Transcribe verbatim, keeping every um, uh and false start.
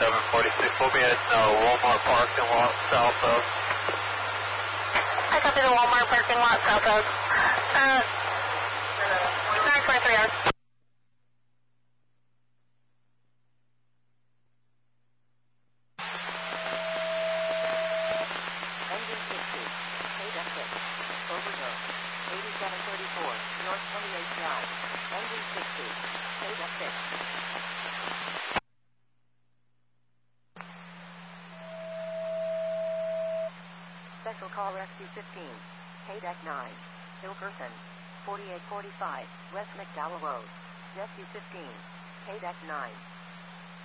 seven forty-six. We'll be at uh, Walmart parking lot south of. I copy the Walmart parking lot south of. Uh, nine twenty-three yards. Engine sixty, K six, overdose, eighty-seven thirty-four, North twenty-eighth Drive. Engine sixty, K six. Special call Rescue fifteen, K nine, ill person, forty-eight forty-five, West McDowell Road. Rescue fifteen, K nine.